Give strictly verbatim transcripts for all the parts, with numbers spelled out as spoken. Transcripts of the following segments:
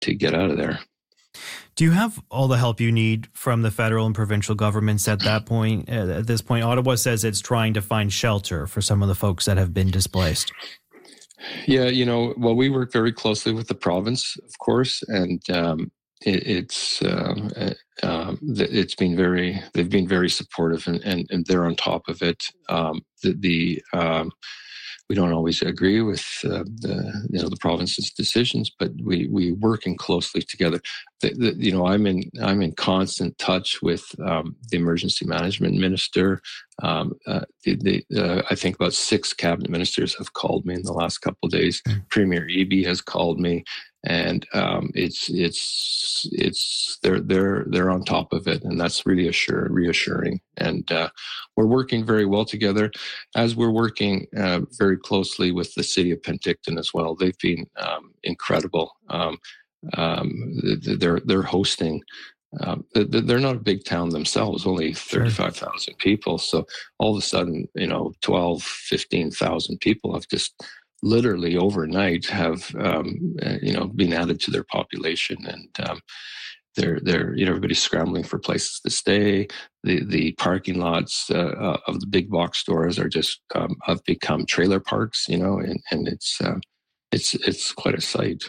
to get out of there. Do you have all the help you need from the federal and provincial governments at that point? At this point, Ottawa says it's trying to find shelter for some of the folks that have been displaced. Yeah, you know, well, we work very closely with the province, of course, and um, it, it's um, uh, it's been very they've been very supportive, and, and, and they're on top of it. Um, the the um, we don't always agree with uh, the you know the province's decisions, but we we working closely together. The, the, you know, I'm in I'm in constant touch with um, the emergency management minister. Um, uh, the, the, uh, I think about six cabinet ministers have called me in the last couple of days. Mm. Premier Eby has called me, and um, it's it's it's they're they're they're on top of it, and that's really assure, reassuring. And uh, we're working very well together, as we're working uh, very closely with the city of Penticton as well. They've been um, incredible. Um, um, they're they're hosting. Um, they're not a big town themselves, only thirty-five thousand people. So all of a sudden, you know, twelve, fifteen thousand people have just literally overnight have, um, you know, been added to their population. And um, they're, they're, you know, everybody's scrambling for places to stay. The the parking lots uh, of the big box stores are just, um, have become trailer parks, you know, and, and it's, uh, it's, it's quite a sight.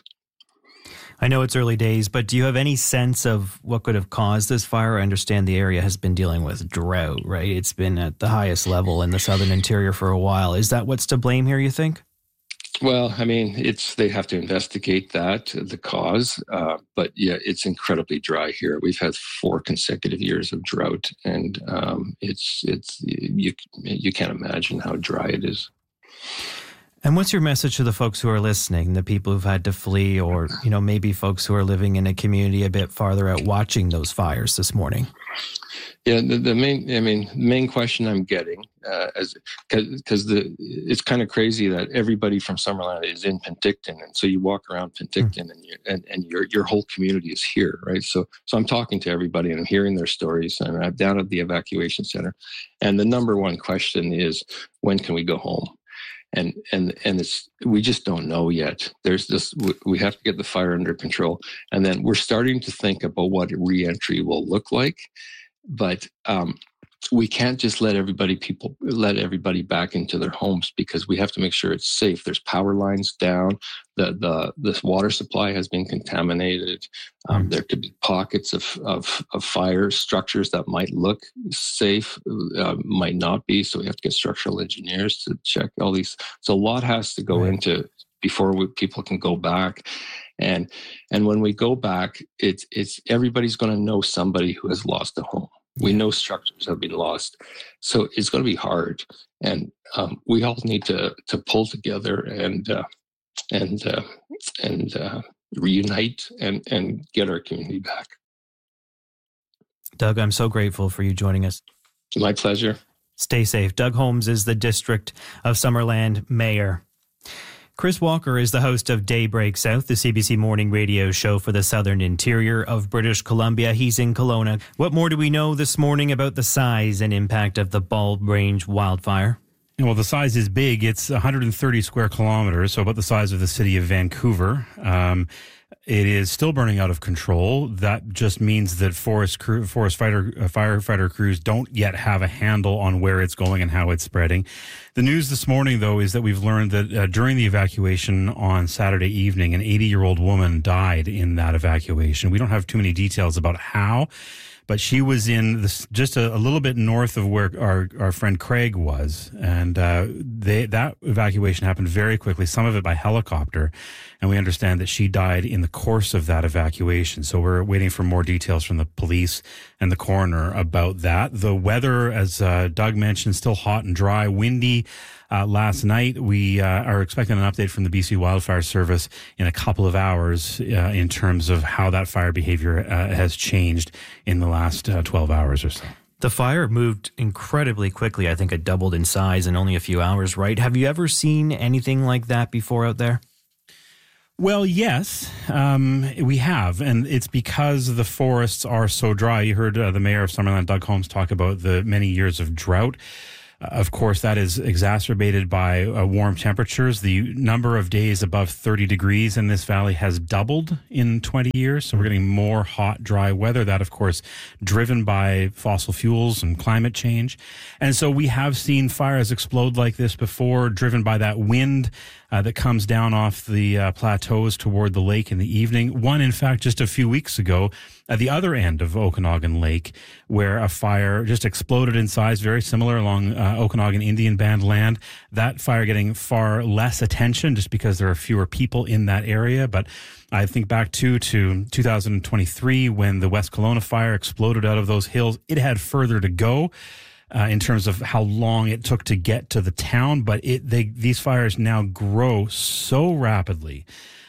I know it's early days, but do you have any sense of what could have caused this fire? I understand the area has been dealing with drought, right? It's been at the highest level in the southern interior for a while. Is that what's to blame here, you think? Well, I mean, it's they have to investigate that, the cause. Uh, but yeah, it's incredibly dry here. We've had four consecutive years of drought, and um, it's it's you you can't imagine how dry it is. And what's your message to the folks who are listening, the people who've had to flee, or, you know, maybe folks who are living in a community a bit farther out watching those fires this morning? Yeah, the, the main, I mean, main question I'm getting, uh, as because the it's kind of crazy that everybody from Summerland is in Penticton, and so you walk around Penticton, mm. and you, and and your your whole community is here, right? So so I'm talking to everybody and I'm hearing their stories, and I'm down at the evacuation center, and the number one question is, when can we go home? And and and it's we just don't know yet. There's this. We have to get the fire under control, and then we're starting to think about what re-entry will look like. But um, we can't just let everybody people let everybody back into their homes, because we have to make sure it's safe. There's power lines down. The the this water supply has been contaminated. Um, there could be pockets of, of of fire structures that might look safe, uh, might not be. So we have to get structural engineers to check all these. So a lot has to go right. into before we, people can go back. And and when we go back, it's it's everybody's going to know somebody who has lost a home. We know structures have been lost, so it's going to be hard. And um, we all need to to pull together and uh, and uh, and uh, reunite and and get our community back. Doug, I'm so grateful for you joining us. My pleasure. Stay safe. Doug Holmes is the District of Summerland Mayor. Chris Walker is the host of Daybreak South, the C B C morning radio show for the southern interior of British Columbia. He's in Kelowna. What more do we know this morning about the size and impact of the Bulb Range wildfire? Well, the size is big. It's one hundred thirty square kilometers, so about the size of the city of Vancouver. Um, it is still burning out of control. That just means that forest crew, forest fighter, uh, firefighter crews don't yet have a handle on where it's going and how it's spreading. The news this morning, though, is that we've learned that uh, during the evacuation on Saturday evening, an eighty-year-old woman died in that evacuation. We don't have too many details about how, but she was in this, just a, a little bit north of where our, our friend Craig was. And uh, they, that evacuation happened very quickly, some of it by helicopter. And we understand that she died in the course of that evacuation. So we're waiting for more details from the police and the coroner about that. The weather, as uh, Doug mentioned, still hot and dry, windy. Uh, last night, we uh, are expecting an update from the B C Wildfire Service in a couple of hours uh, in terms of how that fire behavior uh, has changed in the last uh, twelve hours or so. The fire moved incredibly quickly. I think it doubled in size in only a few hours, right? Have you ever seen anything like that before out there? Well, yes, um, we have, and it's because the forests are so dry. You heard uh, the mayor of Summerland, Doug Holmes, talk about the many years of drought. Of course, that is exacerbated by uh, warm temperatures. The number of days above thirty degrees in this valley has doubled in twenty years. So we're getting more hot, dry weather. That, of course, driven by fossil fuels and climate change. And so we have seen fires explode like this before, driven by that wind uh, that comes down off the uh, plateaus toward the lake in the evening. One, in fact, just a few weeks ago at the other end of Okanagan Lake, where a fire just exploded in size, very similar along uh, Okanagan Indian Band land. That fire getting far less attention just because there are fewer people in that area. But I think back to, to two thousand twenty-three when the West Kelowna fire exploded out of those hills. It had further to go uh, in terms of how long it took to get to the town. But it they these fires now grow so rapidly.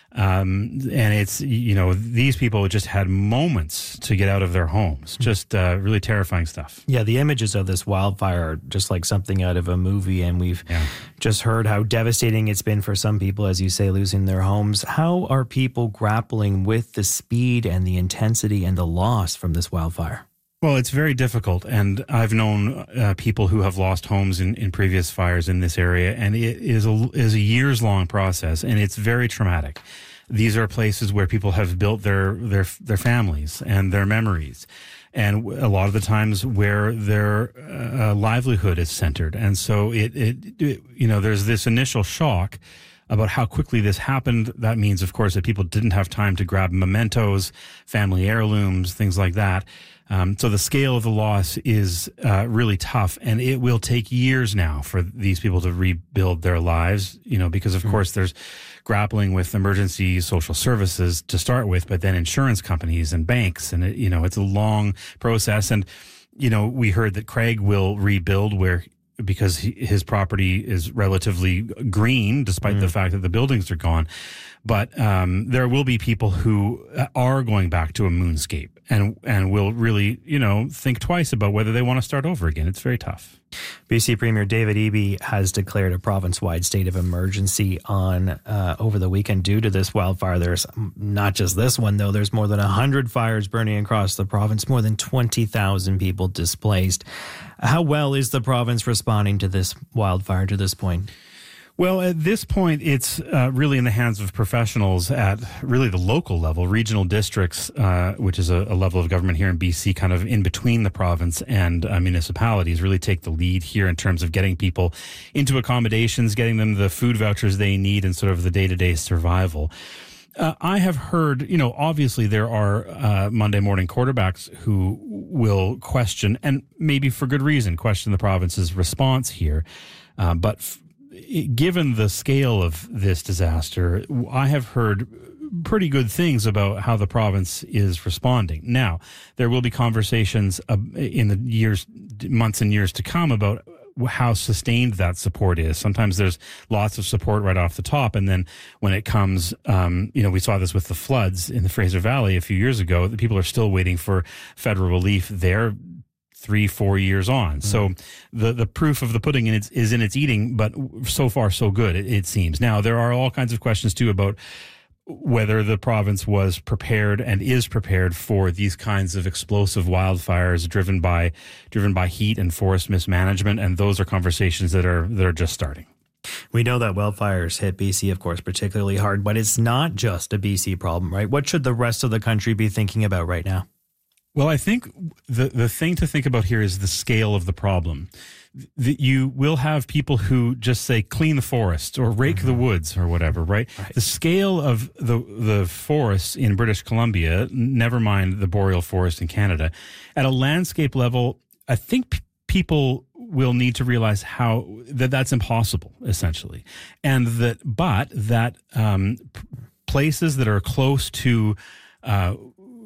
Um, and it's, you know, these people just had moments to get out of their homes. Just uh, really terrifying stuff. Yeah, the images of this wildfire are just like something out of a movie. And we've yeah. just heard how devastating it's been for some people, as you say, losing their homes. How are people grappling with the speed and the intensity and the loss from this wildfire? Well, it's very difficult, and I've known uh, people who have lost homes in, in previous fires in this area, and it is a, is a years-long process, and it's very traumatic. These are places where people have built their their their families and their memories, and a lot of the times where their uh, livelihood is centered. And so it, it, it you know, there's this initial shock about how quickly this happened. That means, of course, that people didn't have time to grab mementos, family heirlooms, things like that. Um, so the scale of the loss is uh, really tough, and it will take years now for these people to rebuild their lives, you know, because, of mm-hmm. course, there's grappling with emergency social services to start with, but then insurance companies and banks, and, it, you know, it's a long process. And, you know, we heard that Craig will rebuild where because he, his property is relatively green, despite mm. the fact that the buildings are gone. But um, there will be people who are going back to a moonscape and and will really, you know, think twice about whether they want to start over again. It's very tough. B C Premier David Eby has declared a province-wide state of emergency on uh, over the weekend due to this wildfire. There's not just this one, though. There's more than one hundred fires burning across the province, more than twenty thousand people displaced. How well is the province responding to this wildfire to this point? Well, at this point, it's uh, really in the hands of professionals at really the local level. Regional districts, uh, which is a, a level of government here in B C, kind of in between the province and uh, municipalities, really take the lead here in terms of getting people into accommodations, getting them the food vouchers they need, and sort of the day-to-day survival. Uh, I have heard, you know, obviously there are uh, Monday morning quarterbacks who will question, and maybe for good reason, question the province's response here. Uh, but f- given the scale of this disaster, I have heard pretty good things about how the province is responding. Now, there will be conversations uh, in the years, months and years to come about how sustained that support is. Sometimes there's lots of support right off the top, and then when it comes, um, you know, we saw this with the floods in the Fraser Valley a few years ago, the people are still waiting for federal relief there three, four years on. Mm. So the, the proof of the pudding in its, is in its eating, but so far so good, it, it seems. Now, there are all kinds of questions too about whether the province was prepared and is prepared for these kinds of explosive wildfires driven by driven by heat and forest mismanagement, and those are conversations that are that are just starting. We know that wildfires hit B C, of course, particularly hard, but it's not just a B C problem, right? What should the rest of the country be thinking about right now? Well, I think the the thing to think about here is the scale of the problem. That you will have people who just say clean the forest or rake mm-hmm. the woods or whatever, right? right? The scale of the the forests in British Columbia, never mind the boreal forest in Canada, at a landscape level, I think p- people will need to realize how that that's impossible, essentially, and that but that um, p- places that are close to uh,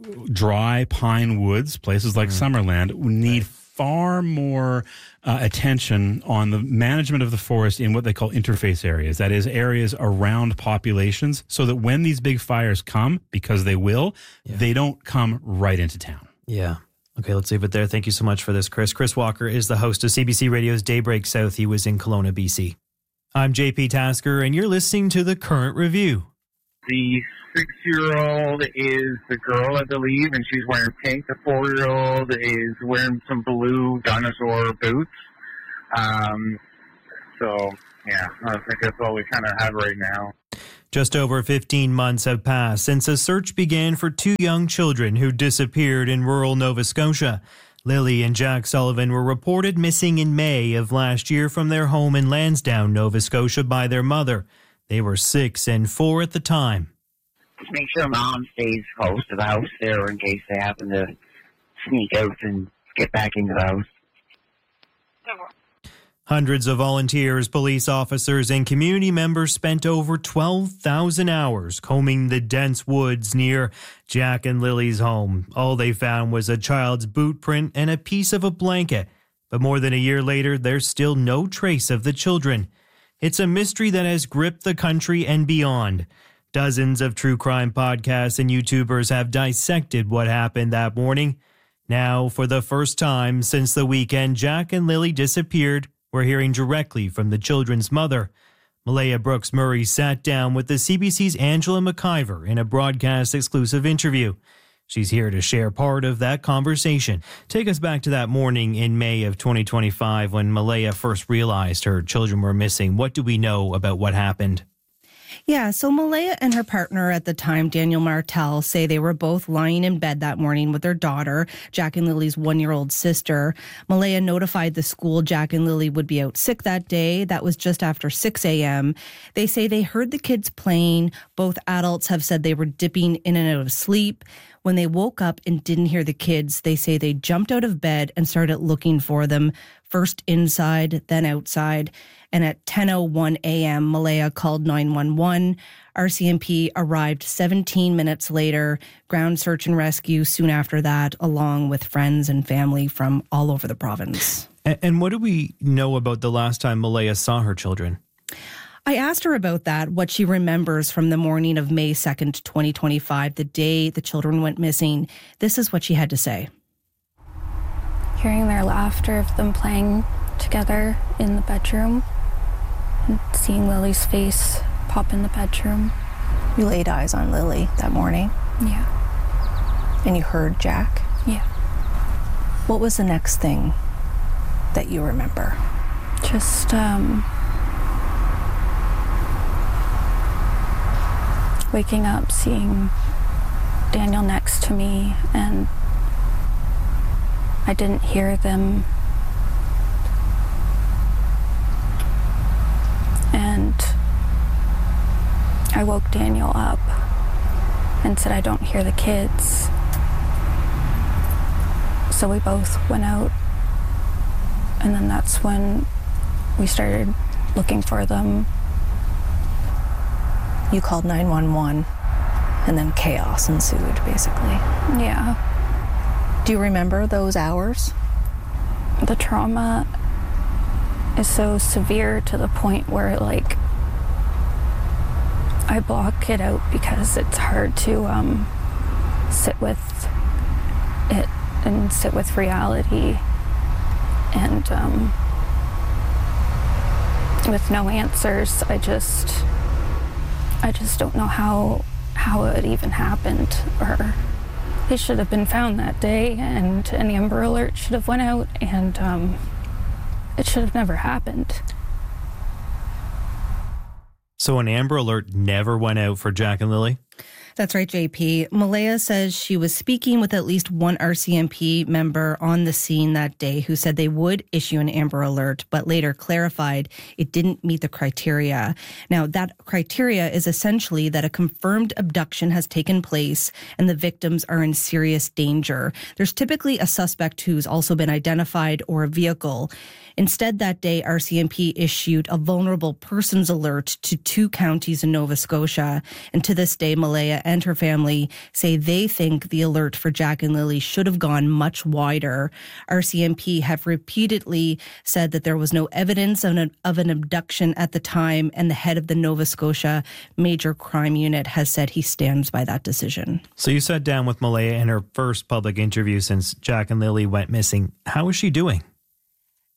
dry pine woods, places like mm-hmm. Summerland, need right. far more uh, attention on the management of the forest in what they call interface areas. That is, areas around populations, so that when these big fires come, because they will, yeah. they don't come right into town. Yeah. Okay, let's leave it there. Thank you so much for this, Chris. Chris Walker is the host of C B C Radio's Daybreak South. He was in Kelowna, B C. I'm J P Tasker, and you're listening to The Current Review. The six-year-old is the girl, I believe, and she's wearing pink. The four-year-old is wearing some blue dinosaur boots. Um, so, yeah, I think that's all we kind of have right now. Just over fifteen months have passed since a search began for two young children who disappeared in rural Nova Scotia. Lily and Jack Sullivan were reported missing in May of last year from their home in Lansdowne, Nova Scotia, by their mother. They were six and four at the time. Just make sure Mom stays close to the house there in case they happen to sneak out and get back into the house. Hundreds of volunteers, police officers, and community members spent over twelve thousand hours combing the dense woods near Jack and Lily's home. All they found was a child's boot print and a piece of a blanket. But more than a year later, there's still no trace of the children. It's a mystery that has gripped the country and beyond. Dozens of true crime podcasts and YouTubers have dissected what happened that morning. Now, for the first time since the weekend Jack and Lily disappeared, we're hearing directly from the children's mother. Malaya Brooks Murray sat down with the C B C's Angela McIver in a broadcast exclusive interview. She's here to share part of that conversation. Take us back to that morning in May of twenty twenty-five when Malaya first realized her children were missing. What do we know about what happened? Yeah, so Malaya and her partner at the time, Daniel Martel, say they were both lying in bed that morning with their daughter, Jack and Lily's one-year-old sister. Malaya notified the school Jack and Lily would be out sick that day. That was just after six a.m. They say they heard the kids playing. Both adults have said they were dipping in and out of sleep. When they woke up and didn't hear the kids, they say they jumped out of bed and started looking for them, first inside, then outside. And at ten oh one a.m., Malaya called nine one one. R C M P arrived seventeen minutes later, ground search and rescue soon after that, along with friends and family from all over the province. And, and what do we know about the last time Malaya saw her children? I asked her about that, what she remembers from the morning of May second, twenty twenty-five, the day the children went missing. This is what she had to say. Hearing their laughter of them playing together in the bedroom and seeing Lily's face pop in the bedroom. You laid eyes on Lily that morning? Yeah. And you heard Jack? Yeah. What was the next thing that you remember? Just, um... waking up, seeing Daniel next to me, and I didn't hear them. And I woke Daniel up and said, I don't hear the kids. So we both went out, and then that's when we started looking for them. You called nine one one, and then chaos ensued, basically. Yeah. Do you remember those hours? The trauma is so severe to the point where, like, I block it out because it's hard to um, sit with it and sit with reality. And um, with no answers, I just... I just don't know how how it even happened, or they should have been found that day, and an Amber Alert should have went out, and um, it should have never happened. So an Amber Alert never went out for Jack and Lily? That's right, J P. Malaya says she was speaking with at least one R C M P member on the scene that day who said they would issue an Amber Alert, but later clarified it didn't meet the criteria. Now, that criteria is essentially that a confirmed abduction has taken place and the victims are in serious danger. There's typically a suspect who's also been identified or a vehicle. Instead, that day, R C M P issued a vulnerable persons alert to two counties in Nova Scotia. And to this day, Malaya and her family say they think the alert for Jack and Lily should have gone much wider. R C M P have repeatedly said that there was no evidence of an, of an abduction at the time, and the head of the Nova Scotia Major Crime Unit has said he stands by that decision. So you sat down with Malaya in her first public interview since Jack and Lily went missing. How is she doing?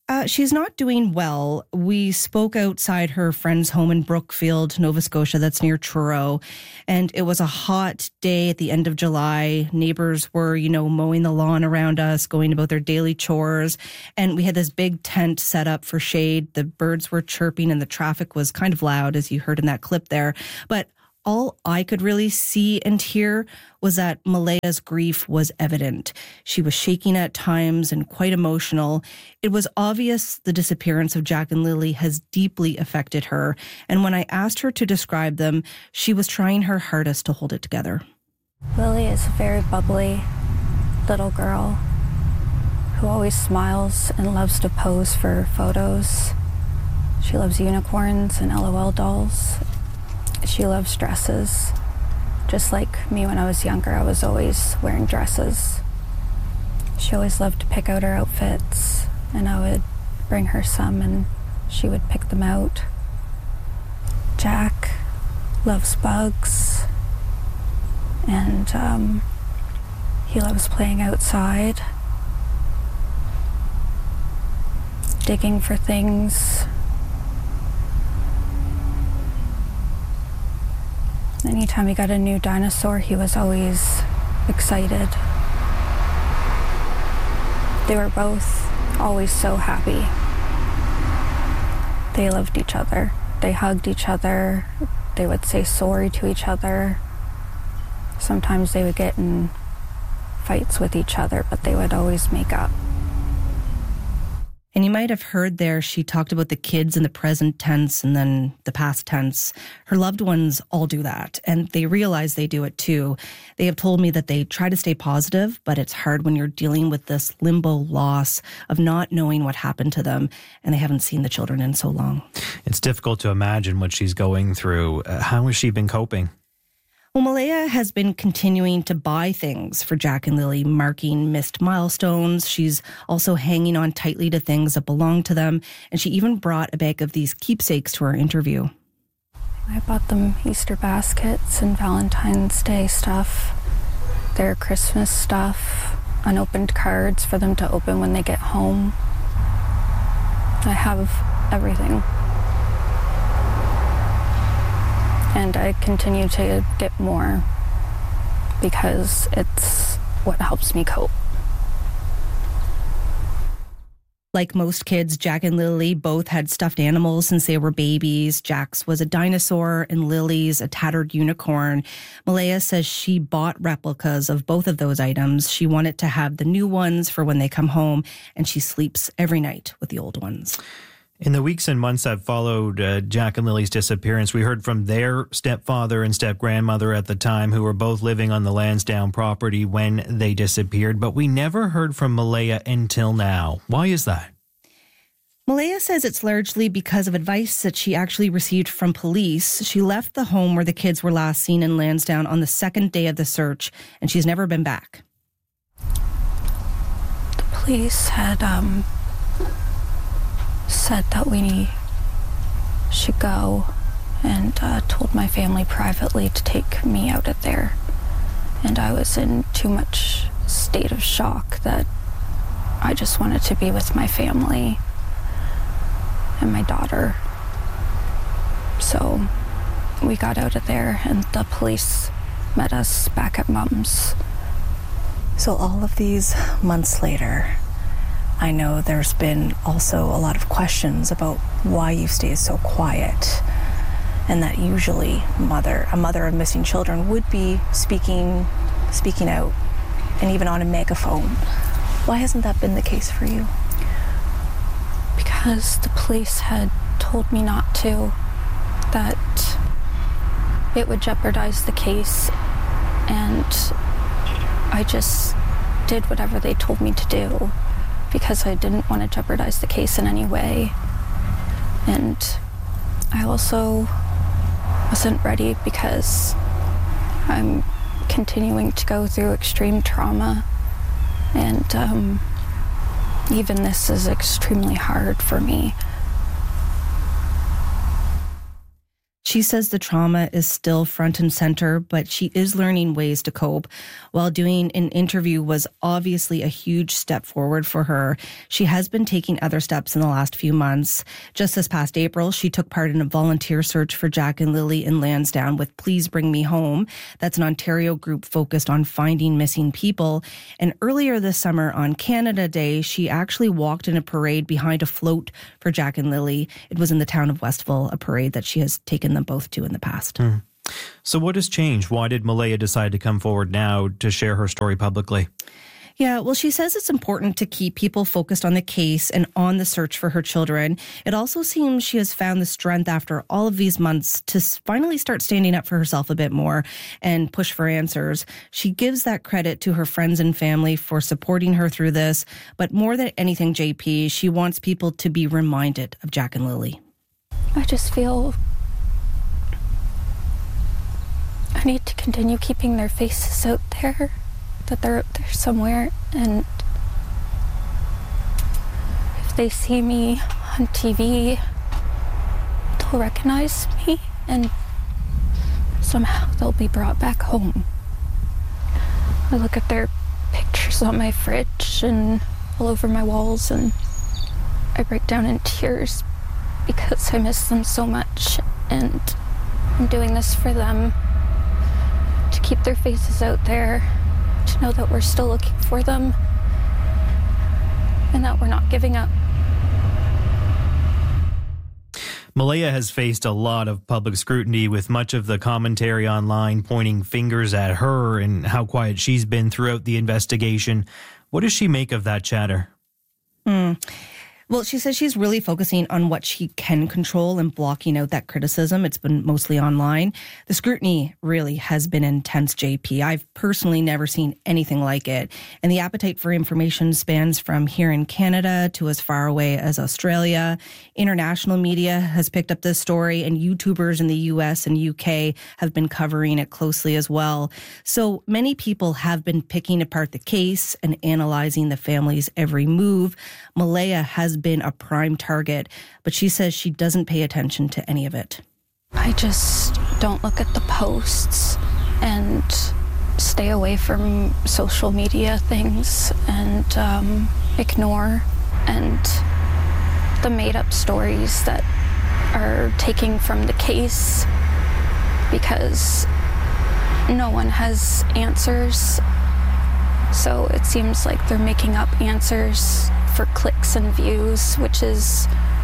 Uh, she's not doing well. We spoke outside her friend's home in Brookfield, Nova Scotia, that's near Truro. And it was a hot day at the end of July. Neighbors were, you know, mowing the lawn around us, going about their daily chores. And we had this big tent set up for shade. The birds were chirping and the traffic was kind of loud, as you heard in that clip there. But all I could really see and hear was that Malaya's grief was evident. She was shaking at times and quite emotional. It was obvious the disappearance of Jack and Lily has deeply affected her. And when I asked her to describe them, she was trying her hardest to hold it together. Lily is a very bubbly little girl who always smiles and loves to pose for photos. She loves unicorns and L O L dolls. She loves dresses. Just like me when I was younger, I was always wearing dresses. She always loved to pick out her outfits, and I would bring her some and she would pick them out. Jack loves bugs, and um, he loves playing outside, digging for things. Anytime he got a new dinosaur, he was always excited. They were both always so happy. They loved each other. They hugged each other. They would say sorry to each other. Sometimes they would get in fights with each other, but they would always make up. And you might have heard there, she talked about the kids in the present tense and then the past tense. Her loved ones all do that, and they realize they do it too. They have told me that they try to stay positive, but it's hard when you're dealing with this limbo loss of not knowing what happened to them, and they haven't seen the children in so long. It's difficult to imagine what she's going through. Uh, how has she been coping? Well, Malaya has been continuing to buy things for Jack and Lily, marking missed milestones. She's also hanging on tightly to things that belong to them. And she even brought a bag of these keepsakes to our interview. I bought them Easter baskets and Valentine's Day stuff, their Christmas stuff, unopened cards for them to open when they get home. I have everything. And I continue to get more because it's what helps me cope. Like most kids, Jack and Lily both had stuffed animals since they were babies. Jack's was a dinosaur and Lily's a tattered unicorn. Malaya says she bought replicas of both of those items. She wanted to have the new ones for when they come home, and she sleeps every night with the old ones. In the weeks and months that followed uh, Jack and Lily's disappearance, we heard from their stepfather and step-grandmother at the time, who were both living on the Lansdowne property when they disappeared. But we never heard from Malaya until now. Why is that? Malaya says it's largely because of advice that she actually received from police. She left the home where the kids were last seen in Lansdowne on the second day of the search, and she's never been back. The police had... um. said that we should go, and uh, told my family privately to take me out of there. And I was in too much state of shock that I just wanted to be with my family and my daughter. So we got out of there, and the police met us back at Mom's. So all of these months later, I know there's been also a lot of questions about why you stay so quiet, and that usually mother, a mother of missing children would be speaking, speaking out, and even on a megaphone. Why hasn't that been the case for you? Because the police had told me not to, that it would jeopardize the case, and I just did whatever they told me to do, because I didn't want to jeopardize the case in any way. And I also wasn't ready because I'm continuing to go through extreme trauma, and um, even this is extremely hard for me. She says the trauma is still front and center, but she is learning ways to cope. While doing an interview was obviously a huge step forward for her, she has been taking other steps in the last few months. Just this past April, she took part in a volunteer search for Jack and Lily in Lansdowne with Please Bring Me Home. That's an Ontario group focused on finding missing people. And earlier this summer on Canada Day, she actually walked in a parade behind a float for Jack and Lily. It was in the town of Westville, a parade that she has taken them both to in the past. Mm. So what has changed? Why did Malaya decide to come forward now to share her story publicly? Yeah, well, she says it's important to keep people focused on the case and on the search for her children. It also seems she has found the strength after all of these months to finally start standing up for herself a bit more and push for answers. She gives that credit to her friends and family for supporting her through this. But more than anything, J P, she wants people to be reminded of Jack and Lily. I just feel I need to continue keeping their faces out there, that they're out there somewhere, and if they see me on T V, they'll recognize me and somehow they'll be brought back home. I look at their pictures on my fridge and all over my walls and I break down in tears because I miss them so much, and I'm doing this for them, to keep their faces out there, to know that we're still looking for them and that we're not giving up. Malaya has faced a lot of public scrutiny, with much of the commentary online pointing fingers at her and how quiet she's been throughout the investigation. What does she make of that chatter? Hmm. Well, she says she's really focusing on what she can control and blocking out that criticism. It's been mostly online. The scrutiny really has been intense, J P. I've personally never seen anything like it. And the appetite for information spans from here in Canada to as far away as Australia. International media has picked up this story, and YouTubers in the U S and U K have been covering it closely as well. So many people have been picking apart the case and analyzing the family's every move. Malaya has been a prime target, but she says she doesn't pay attention to any of it. I just don't look at the posts and stay away from social media things and um, ignore and the made-up stories that are taking from the case, because no one has answers. So it seems like they're making up answers for clicks and views, which is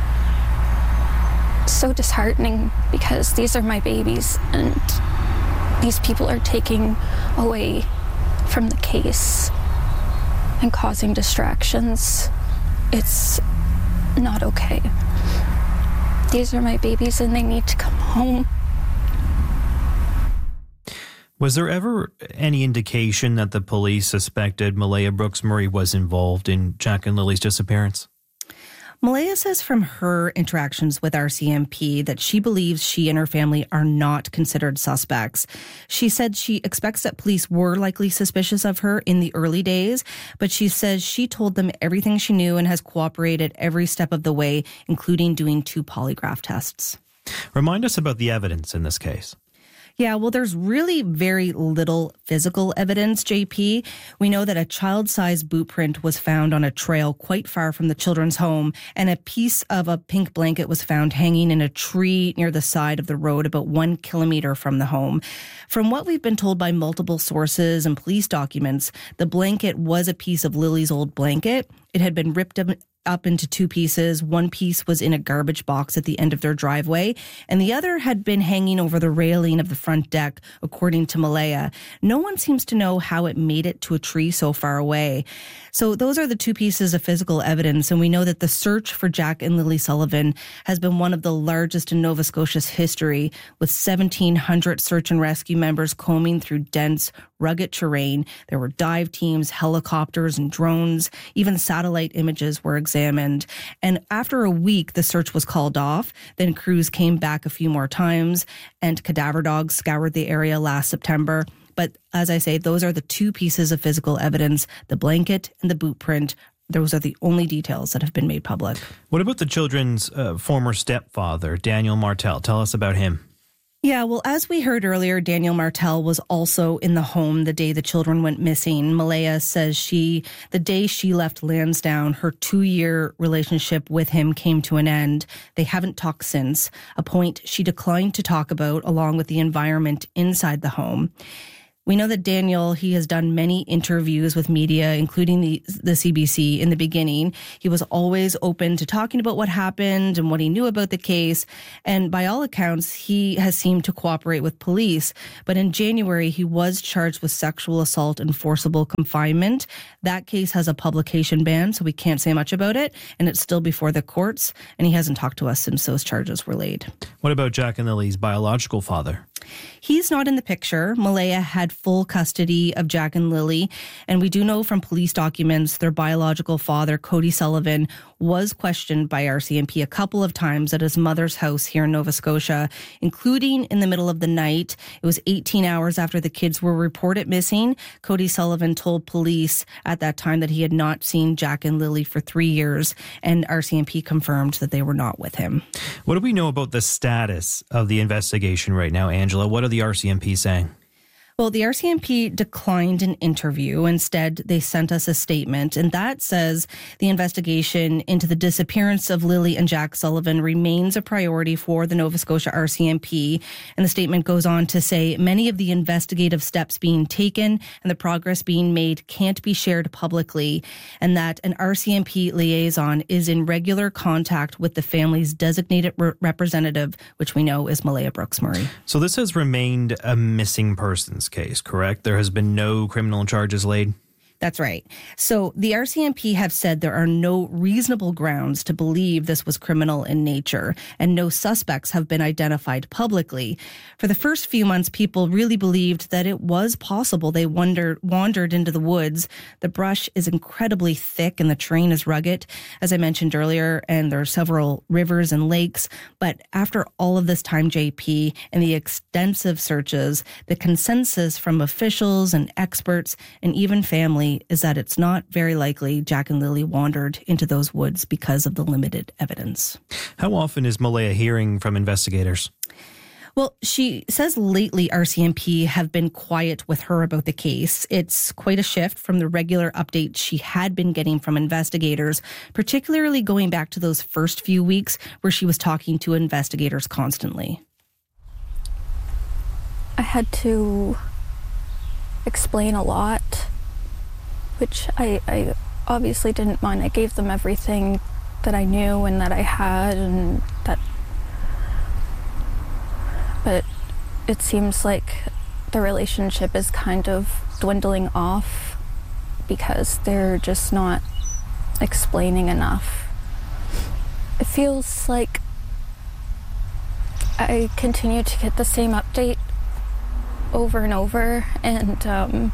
so disheartening, because these are my babies and these people are taking away from the case and causing distractions. It's not okay. These are my babies and they need to come home. Was there ever any indication that the police suspected Malaya Brooks Murray was involved in Jack and Lily's disappearance? Malaya says from her interactions with R C M P that she believes she and her family are not considered suspects. She said she expects that police were likely suspicious of her in the early days, but she says she told them everything she knew and has cooperated every step of the way, including doing two polygraph tests. Remind us about the evidence in this case. Yeah, well, there's really very little physical evidence, J P. We know that a child-sized boot print was found on a trail quite far from the children's home, and a piece of a pink blanket was found hanging in a tree near the side of the road about one kilometer from the home. From what we've been told by multiple sources and police documents, the blanket was a piece of Lily's old blanket. It had been ripped up up into two pieces. One piece was in a garbage box at the end of their driveway, and the other had been hanging over the railing of the front deck, according to Malaya. No one seems to know how it made it to a tree so far away. So those are the two pieces of physical evidence, and we know that the search for Jack and Lily Sullivan has been one of the largest in Nova Scotia's history, with seventeen hundred search and rescue members combing through dense, rugged terrain. There were dive teams, helicopters, and drones. Even satellite images were examined. And after a week, the search was called off. Then crews came back a few more times, and cadaver dogs scoured the area last September. But as I say, those are the two pieces of physical evidence, the blanket and the boot print. Those are the only details that have been made public. What about the children's uh, former stepfather, Daniel Martel? Tell us about him. Yeah, well, as we heard earlier, Daniel Martel was also in the home the day the children went missing. Malaya says she, the day she left Lansdowne, her two-year relationship with him came to an end. They haven't talked since, a point she declined to talk about, along with the environment inside the home. We know that Daniel, he has done many interviews with media, including the, the C B C in the beginning. He was always open to talking about what happened and what he knew about the case. And by all accounts, he has seemed to cooperate with police. But in January, he was charged with sexual assault and forcible confinement. That case has a publication ban, so we can't say much about it. And it's still before the courts. And he hasn't talked to us since those charges were laid. What about Jack and Lily's biological father? He's not in the picture. Malaya had full custody of Jack and Lily, and we do know from police documents their biological father, Cody Sullivan, was questioned by R C M P a couple of times at his mother's house here in Nova Scotia, including in the middle of the night. It was eighteen hours after the kids were reported missing. Cody Sullivan told police at that time that he had not seen Jack and Lily for three years, and R C M P confirmed that they were not with him. What do we know about the status of the investigation right now, Angela? What are the R C M P saying? Well, the R C M P declined an interview. Instead, they sent us a statement, and that says the investigation into the disappearance of Lily and Jack Sullivan remains a priority for the Nova Scotia R C M P. And the statement goes on to say many of the investigative steps being taken and the progress being made can't be shared publicly, and that an R C M P liaison is in regular contact with the family's designated re- representative, which we know is Malaya Brooks-Murray. So this has remained a missing persons case, correct? There has been no criminal charges laid? That's right. So the R C M P have said there are no reasonable grounds to believe this was criminal in nature, and no suspects have been identified publicly. For the first few months, people really believed that it was possible they wandered, wandered into the woods. The brush is incredibly thick and the terrain is rugged, as I mentioned earlier, and there are several rivers and lakes. But after all of this time, J P, and the extensive searches, the consensus from officials and experts and even family is that it's not very likely Jack and Lily wandered into those woods because of the limited evidence. How often is Malaya hearing from investigators? Well, she says lately R C M P have been quiet with her about the case. It's quite a shift from the regular updates she had been getting from investigators, particularly going back to those first few weeks where she was talking to investigators constantly. I had to explain a lot, which I, I obviously didn't mind. I gave them everything that I knew and that I had, and that. But it seems like the relationship is kind of dwindling off because they're just not explaining enough. It feels like I continue to get the same update over and over, and um,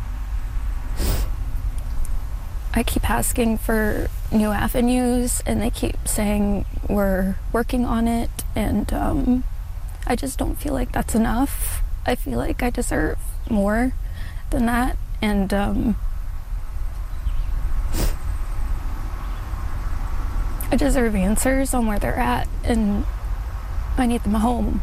I keep asking for new avenues, and they keep saying we're working on it, and um, I just don't feel like that's enough. I feel like I deserve more than that, and um, I deserve answers on where they're at, and I need them home.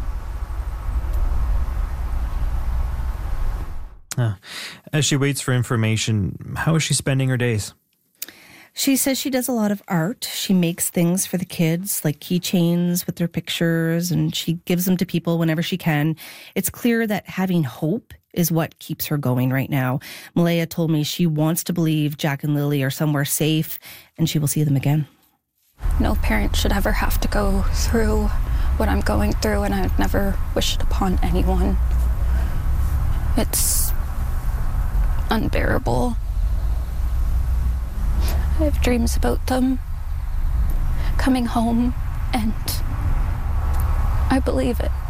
Uh, as she waits for information, how is she spending her days? She says she does a lot of art. She makes things for the kids, like keychains with their pictures, and she gives them to people whenever she can. It's clear that having hope is what keeps her going right now. Malaya told me she wants to believe Jack and Lily are somewhere safe, and she will see them again. No parent should ever have to go through what I'm going through, and I would never wish it upon anyone. It's unbearable. I have dreams about them coming home, and I believe it.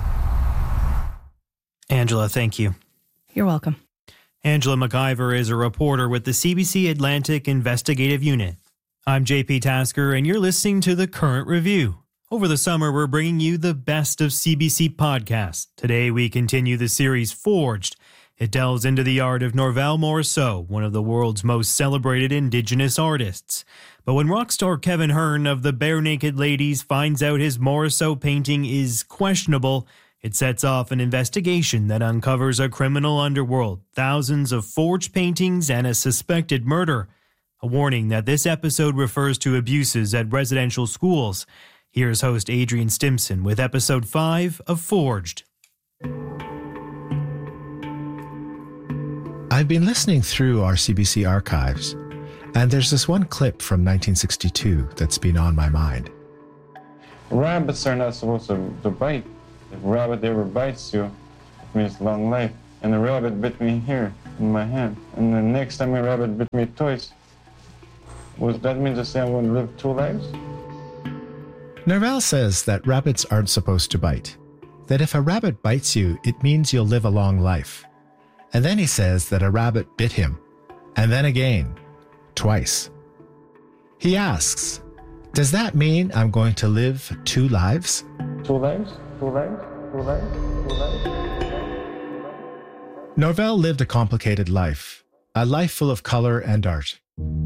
Angela, thank you. You're welcome. Angela McIver is a reporter with the C B C Atlantic Investigative Unit. I'm J P Tasker, and you're listening to The Current Review. Over the summer, we're bringing you the best of C B C podcasts. Today, we continue the series Forged. It delves into the art of Norval Morrisseau, one of the world's most celebrated Indigenous artists. But when rock star Kevin Hearn of the Bare Naked Ladies finds out his Morrisseau painting is questionable, It sets off an investigation that uncovers a criminal underworld, thousands of forged paintings, and a suspected murder. A warning that this episode refers to abuses at residential schools. Here's host Adrian Stimson with episode five of Forged. I've been listening through our C B C archives, and there's this one clip from nineteen sixty-two that's been on my mind. Rabbits are not supposed to, to bite. If a rabbit ever bites you, it means long life. And the rabbit bit me here in my hand. And the next time a rabbit bit me twice, was that mean to say I'm going to live two lives? Norvell says that rabbits aren't supposed to bite. That if a rabbit bites you, it means you'll live a long life. And then he says that a rabbit bit him. And then again. Twice. He asks, does that mean I'm going to live two lives? Two lives? Two lives? Two lives? Two lives? Norvell lived a complicated life, a life full of color and art.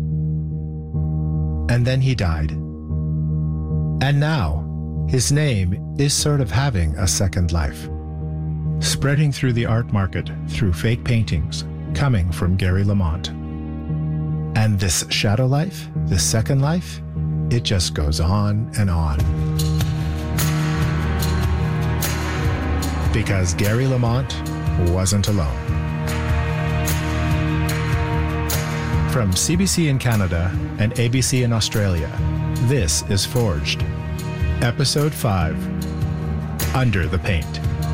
And then he died. And now, his name is sort of having a second life. Spreading through the art market through fake paintings coming from Gary Lamont. And this shadow life, this second life, it just goes on and on. Because Gary Lamont wasn't alone. From C B C in Canada and A B C in Australia, this is Forged. Episode five, Under the Paint.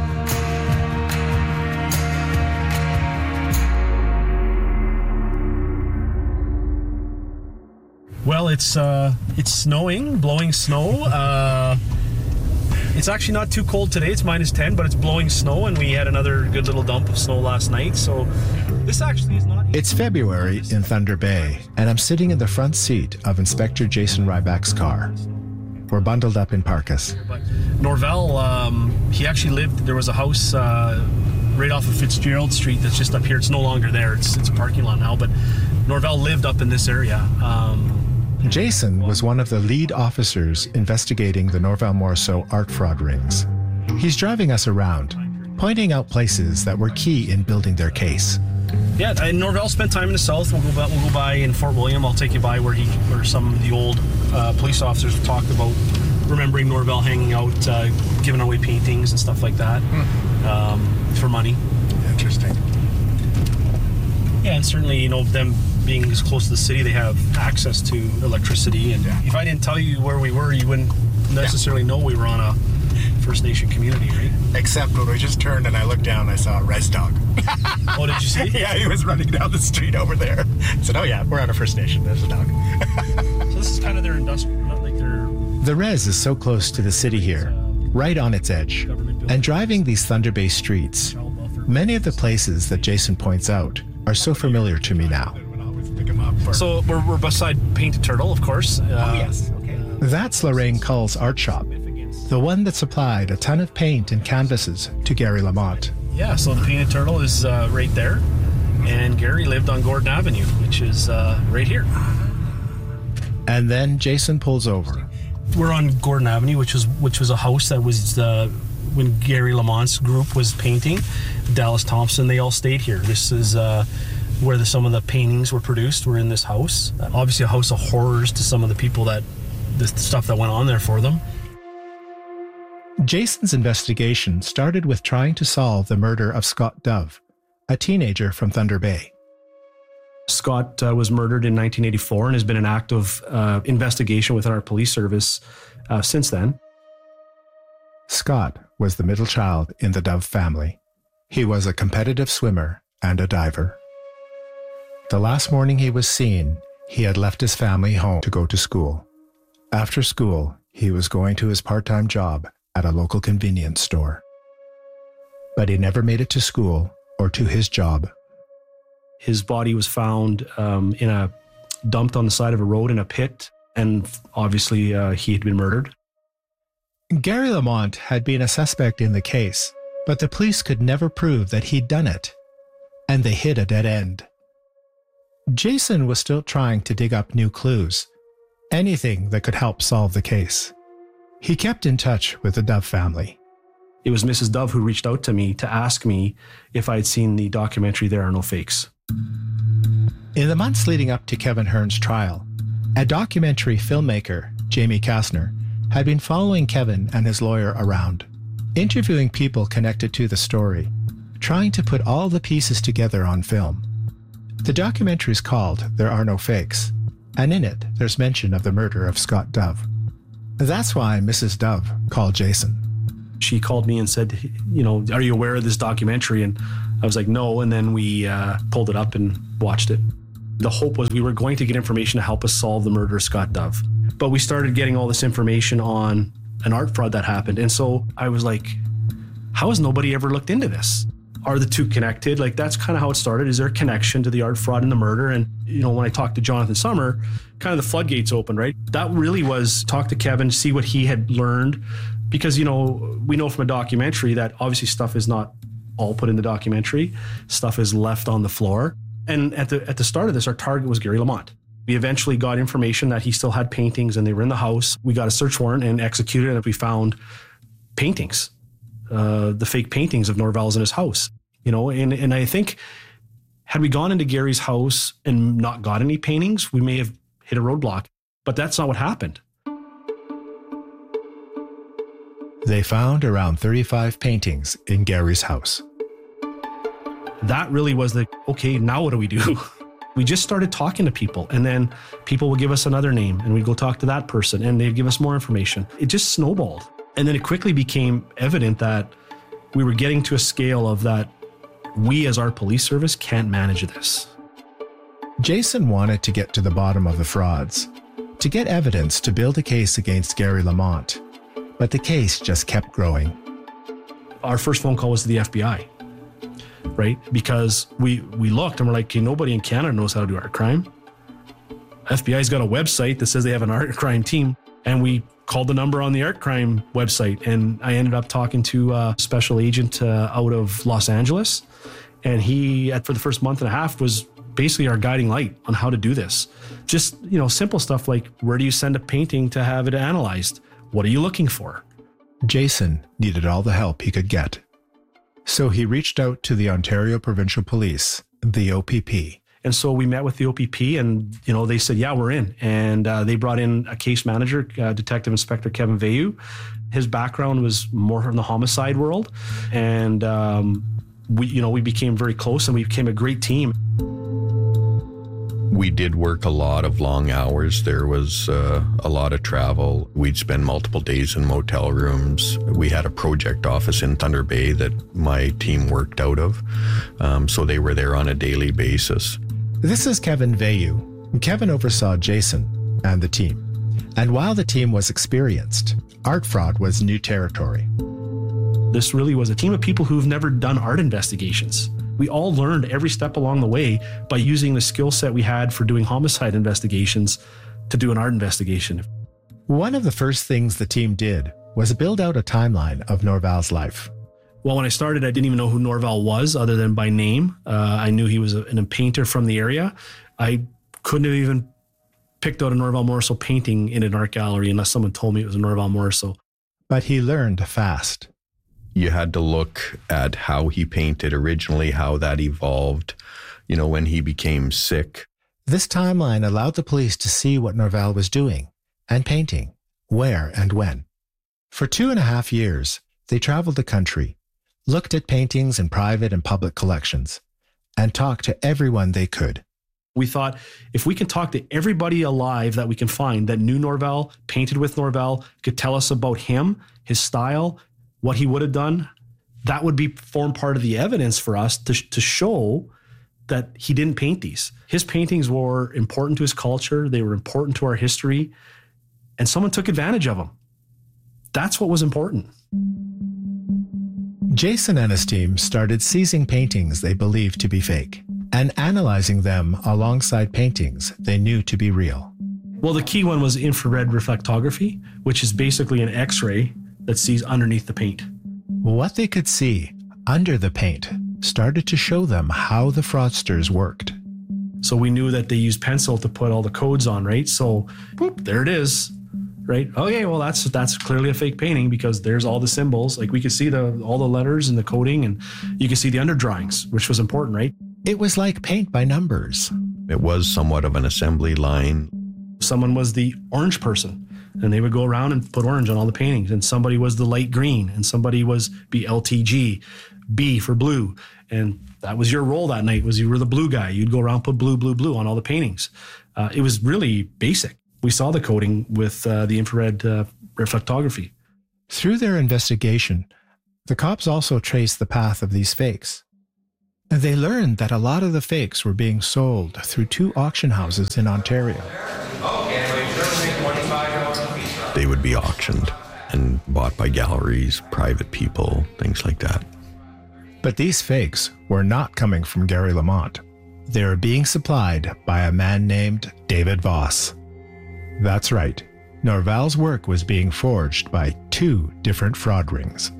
Well, it's uh, it's snowing, blowing snow. Uh, it's actually not too cold today. It's minus ten, but it's blowing snow, and we had another good little dump of snow last night. So this actually is not... It's February in Thunder Bay, and I'm sitting in the front seat of Inspector Jason Ryback's car. We're bundled up in parkas. But Norvell, um, he actually lived... There was a house uh, right off of Fitzgerald Street that's just up here. It's no longer there. It's, it's a parking lot now, but Norvell lived up in this area. Um, Jason was one of the lead officers investigating the Norvell Morrisseau art fraud rings. He's driving us around, pointing out places that were key in building their case. Yeah, and Norvell spent time in the south. We'll go by, we'll go by in Fort William. I'll take you by where he, where some of the old uh, police officers have talked about remembering Norvell hanging out, uh, giving away paintings and stuff like that hmm. um, for money. Interesting. Yeah, and certainly, you know, them being as close to the city, they have access to electricity. And yeah. If I didn't tell you where we were, you wouldn't necessarily yeah. know we were on a First Nation community, right? Except when we just turned and I looked down, I saw a res dog. Oh, did you see? Yeah, he was running down the street over there. I said, oh yeah, we're on a First Nation, there's a dog. So this is kind of their industrial, not like their... The res is so close to the city here, right on its edge. And driving these Thunder Bay streets, many of the places that Jason points out are so familiar to me now. So we're, we're beside Painted Turtle, of course. Uh, oh, yes. Okay. That's Lorraine Cull's art shop, the one that supplied a ton of paint and canvases to Gary Lamont. Yeah, so the Painted Turtle is uh, right there, and Gary lived on Gordon Avenue, which is uh, right here. And then Jason pulls over. We're on Gordon Avenue, which was which was a house that was uh, when Gary Lamont's group was painting. Dallas Thompson, they all stayed here. This is uh, where the, some of the paintings were produced, were in this house. Uh, obviously a house of horrors to some of the people that, the stuff that went on there for them. Jason's investigation started with trying to solve the murder of Scott Dove, a teenager from Thunder Bay. Scott uh, was murdered in nineteen eighty-four and has been an active uh, investigation within our police service uh, since then. Scott was the middle child in the Dove family. He was a competitive swimmer and a diver. The last morning he was seen, he had left his family home to go to school. After school, he was going to his part-time job at a local convenience store. But he never made it to school or to his job. His body was found um, in a dumped on the side of a road in a pit, and obviously uh, he had been murdered. Gary Lamont had been a suspect in the case, but the police could never prove that he'd done it, and they hit a dead end. Jason was still trying to dig up new clues, anything that could help solve the case. He kept in touch with the Dove family. It was Missus Dove who reached out to me to ask me if I had seen the documentary There Are No Fakes. In the months leading up to Kevin Hearn's trial, a documentary filmmaker, Jamie Kastner, had been following Kevin and his lawyer around, interviewing people connected to the story, trying to put all the pieces together on film. The documentary is called There Are No Fakes, and in it, there's mention of the murder of Scott Dove. That's why Missus Dove called Jason. She called me and said, you know, are you aware of this documentary? And I was like, no. And then we uh, pulled it up and watched it. The hope was we were going to get information to help us solve the murder of Scott Dove. But we started getting all this information on an art fraud that happened. And so I was like, how has nobody ever looked into this? Are the two connected? Like, that's kind of how it started. Is there a connection to the art fraud and the murder? And, you know, when I talked to Jonathan Summer, kind of the floodgates opened, right? That really was talk to Kevin, see what he had learned. Because, you know, we know from a documentary that obviously stuff is not all put in the documentary. Stuff is left on the floor. And at the at the start of this, our target was Gary Lamont. We eventually got information that he still had paintings and they were in the house. We got a search warrant and executed it, and we found paintings. Uh, the fake paintings of Norval's in his house, you know, and, and I think had we gone into Gary's house and not got any paintings, we may have hit a roadblock, but that's not what happened. They found around thirty-five paintings in Gary's house. That really was the, okay, now what do we do? We just started talking to people, and then people would give us another name and we'd go talk to that person and they'd give us more information. It just snowballed. And then it quickly became evident that we were getting to a scale of that we as our police service can't manage this. Jason wanted to get to the bottom of the frauds, to get evidence to build a case against Gary Lamont. But the case just kept growing. Our first phone call was to the F B I, right? Because we, we looked and we're like, okay, nobody in Canada knows how to do art crime. F B I's got a website that says they have an art crime team. And we called the number on the art crime website. And I ended up talking to a special agent uh, out of Los Angeles. And he, for the first month and a half, was basically our guiding light on how to do this. Just, you know, simple stuff like, where do you send a painting to have it analyzed? What are you looking for? Jason needed all the help he could get. So he reached out to the Ontario Provincial Police, the O P P. And so we met with the O P P and, you know, they said, yeah, we're in. And uh, they brought in a case manager, uh, Detective Inspector Kevin Veyu. His background was more from the homicide world. And um, we, you know, we became very close and we became a great team. We did work a lot of long hours. There was uh, a lot of travel. We'd spend multiple days in motel rooms. We had a project office in Thunder Bay that my team worked out of. Um, so they were there on a daily basis. This is Kevin Veyu. Kevin oversaw Jason and the team. And while the team was experienced, art fraud was new territory. This really was a team of people who've never done art investigations. We all learned every step along the way by using the skill set we had for doing homicide investigations to do an art investigation. One of the first things the team did was build out a timeline of Norval's life. Well, when I started, I didn't even know who Norval was other than by name. Uh, I knew he was a, a painter from the area. I couldn't have even picked out a Norval Morrisseau painting in an art gallery unless someone told me it was a Norval Morrisseau. But he learned fast. You had to look at how he painted originally, how that evolved, you know, when he became sick. This timeline allowed the police to see what Norval was doing and painting, where and when. For two and a half years, they traveled the country, looked at paintings in private and public collections, and talked to everyone they could. We thought, if we can talk to everybody alive that we can find that knew Norval, painted with Norval, could tell us about him, his style, what he would have done, that would be form part of the evidence for us to, to show that he didn't paint these. His paintings were important to his culture. They were important to our history, and someone took advantage of them. That's what was important. Jason and his team started seizing paintings they believed to be fake and analyzing them alongside paintings they knew to be real. Well, the key one was infrared reflectography, which is basically an X-ray that sees underneath the paint. What they could see under the paint started to show them how the fraudsters worked. So we knew that they used pencil to put all the codes on, right? So, boop, there it is. right? Okay, well, that's that's clearly a fake painting because there's all the symbols. Like we could see the all the letters and the coding, and you could see the underdrawings, which was important, right? It was like paint by numbers. It was somewhat of an assembly line. Someone was the orange person, and they would go around and put orange on all the paintings, and somebody was the light green, and somebody was B L T G, B for blue, and that was your role that night, was you were the blue guy. You'd go around, put blue, blue, blue on all the paintings. Uh, it was really basic. We saw the coding with uh, the infrared uh, reflectography. Through their investigation, the cops also traced the path of these fakes. They learned that a lot of the fakes were being sold through two auction houses in Ontario. They would be auctioned and bought by galleries, private people, things like that. But these fakes were not coming from Gary Lamont. They were being supplied by a man named David Voss. That's right, Norval's work was being forged by two different fraud rings.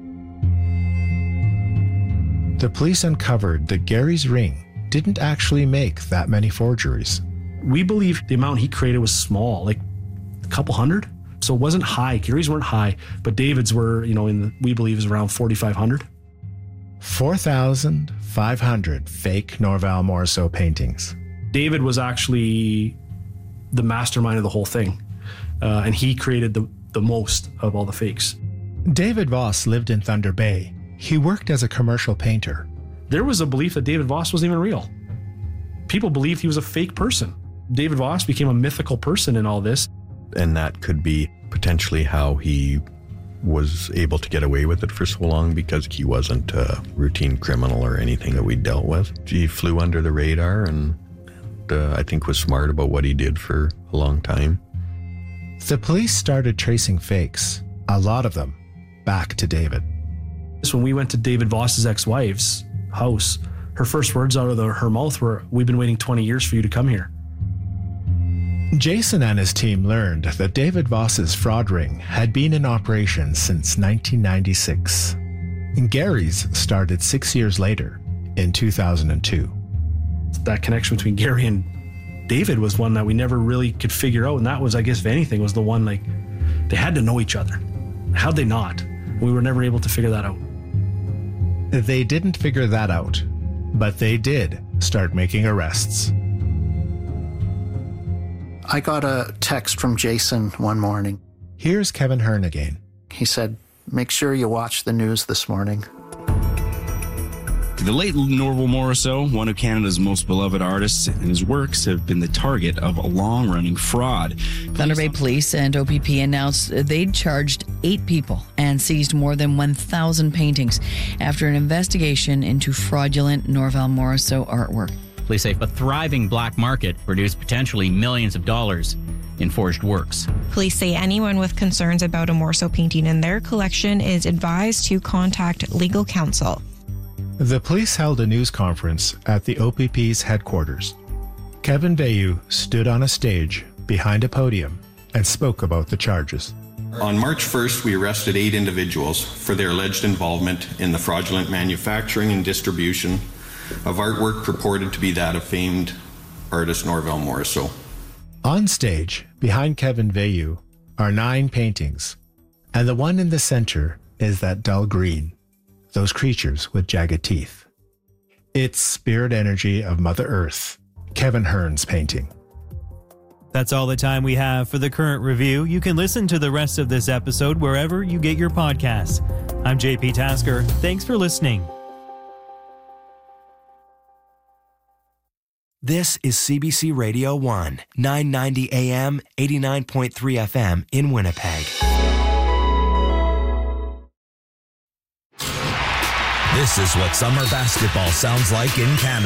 The police uncovered that Gary's ring didn't actually make that many forgeries. We believe the amount he created was small, like a couple hundred. So it wasn't high. Gary's weren't high, but David's were, you know, in the, we believe is around forty-five hundred. four thousand five hundred fake Norval Morrisseau paintings. David was actually the mastermind of the whole thing, uh, and he created the, the most of all the fakes. David Voss lived in Thunder Bay. He worked as a commercial painter. There was a belief that David Voss wasn't even real. People believed he was a fake person. David Voss became a mythical person in all this. And that could be potentially how he was able to get away with it for so long, because he wasn't a routine criminal or anything that we dealt with. He flew under the radar and uh, I think was smart about what he did for a long time. The police started tracing fakes, a lot of them, back to David. So when we went to David Voss's ex-wife's house, her first words out of the, her mouth were, "We've been waiting twenty years for you to come here." Jason and his team learned that David Voss's fraud ring had been in operation since nineteen ninety-six. Gary's started six years later, in two thousand two. That connection between Gary and David was one that we never really could figure out, and that was, I guess, if anything, was the one, like, they had to know each other. How'd they not? We were never able to figure that out. They didn't figure that out, but they did start making arrests. I got a text from Jason one morning. Here's Kevin Hearn again. He said, "Make sure you watch the news this morning." The late Norval Morrisseau, one of Canada's most beloved artists, and his works have been the target of a long-running fraud. Thunder Bay Police and O P P announced they'd charged eight people and seized more than one thousand paintings after an investigation into fraudulent Norval Morrisseau artwork. Police say a thriving black market produced potentially millions of dollars in forged works. Police say anyone with concerns about a Morrisseau painting in their collection is advised to contact legal counsel. The police held a news conference at the O P P's headquarters. Kevin Veilleux stood on a stage behind a podium and spoke about the charges. On March first, we arrested eight individuals for their alleged involvement in the fraudulent manufacturing and distribution of artwork purported to be that of famed artist Norval Morrisseau. On stage, behind Kevin Veilleux, are nine paintings, and the one in the center is that dull green, those creatures with jagged teeth. It's Spirit Energy of Mother Earth, Kevin Hearn's painting. That's all the time we have for the current review. You can listen to the rest of this episode wherever you get your podcasts. I'm J P Tasker. Thanks for listening. This is C B C Radio one, nine ninety A M, eighty-nine point three F M in Winnipeg. This is what summer basketball sounds like in Canada.